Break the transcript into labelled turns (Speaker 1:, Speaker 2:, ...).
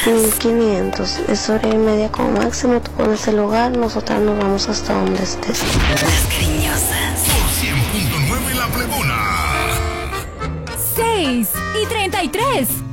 Speaker 1: 1500. Es hora y media como máximo. Tú pones el lugar, nosotras nos vamos hasta donde estés.
Speaker 2: Las Cariñosas.
Speaker 3: Por 100.9 La Plebona.
Speaker 4: 6:33.